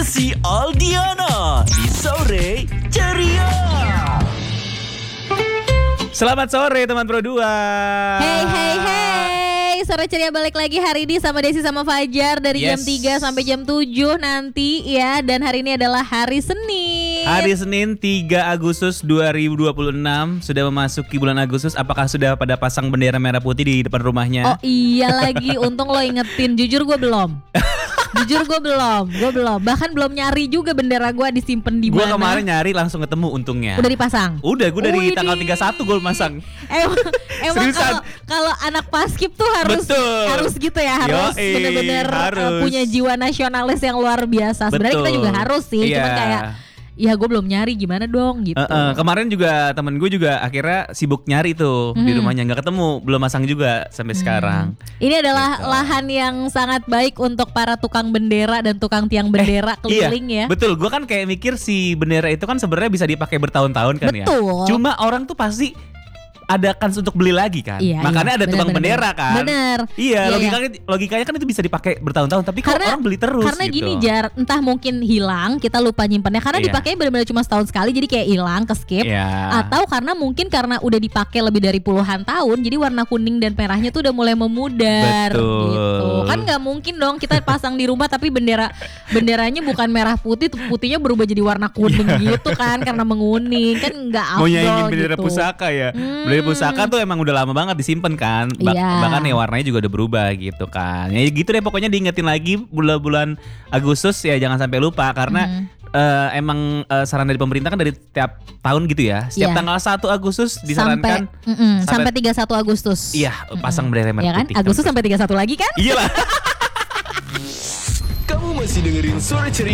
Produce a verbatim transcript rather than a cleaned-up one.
Si Aldiana di Sore Ceria. Selamat sore teman Pro dua. Hey hey hey, Sore Ceria balik lagi hari ini sama Desi sama Fajar dari Yes. jam tiga sampai jam tujuh nanti ya. Dan hari ini adalah hari Senin. Hari Senin tiga Agustus dua ribu dua puluh enam. Sudah memasuki bulan Agustus. Apakah sudah pada pasang bendera merah putih di depan rumahnya? Oh iya lagi, untung lo ingetin. Jujur gue belum. Jujur gue belum, gue belum. Bahkan belum nyari juga bendera gue disimpan di Gue mana. kemarin nyari langsung ketemu untungnya. Udah dipasang? Udah, gue dari Widih. tanggal tiga puluh satu gue masang. Emang emang Seriusan. kalau kalau anak paskib tuh harus Betul. harus gitu ya, harus Yoi, benar-benar uh, harus. punya jiwa nasionalis yang luar biasa. Sebenarnya kita Betul. juga harus sih, Iya. cuman kayak ya gue belum nyari, gimana dong gitu. Eh, eh, kemarin juga temen gue juga akhirnya sibuk nyari tuh di rumahnya, nggak ketemu, belum masang juga sampai sekarang. Ini adalah Gitu. lahan yang sangat baik untuk para tukang bendera dan tukang tiang bendera keliling Iya, ya. betul. Gue kan kayak mikir si bendera itu kan sebenarnya bisa dipakai bertahun-tahun kan ya. Betul. Cuma orang tuh pasti ada kans untuk beli lagi kan. Iya, Makanya iya. ada tukang Bener, bendera bener. kan. Bener. Iya, Iya, logikanya logikanya kan itu bisa dipakai bertahun-tahun, tapi kok orang beli terus Karena gitu. gini Jar, entah mungkin hilang, kita lupa nyimpannya. Karena Iya. dipakai benar-benar cuma setahun sekali, jadi kayak hilang, ke skip. Iya. Atau karena mungkin karena udah dipakai lebih dari puluhan tahun, jadi warna kuning dan merahnya tuh udah mulai memudar. Betul. Gitu. Kan nggak mungkin dong kita pasang di rumah tapi bendera benderanya bukan merah putih, putihnya berubah jadi warna kuning gitu kan, karena menguning kan nggak afdol. Mau nyaingin bendera gitu. pusaka ya. Hmm. Bendera pusaka tuh emang udah lama banget disimpan kan. Ba- Iya. Bahkan ya warnanya juga udah berubah gitu kan. Ya gitu deh, pokoknya diingetin lagi bulan-bulan Agustus ya, jangan sampai lupa karena Hmm. eh, emang eh, saran dari pemerintah kan dari tiap tahun gitu ya. Setiap Iya. tanggal satu Agustus disarankan sampai mm-mm, sampai- sampai tiga puluh satu Agustus. iya, pasang bendera merah Ya kan? putih. Agustus sampai tiga puluh satu lagi kan? Iyalah. Kamu masih dengerin Sore Ceria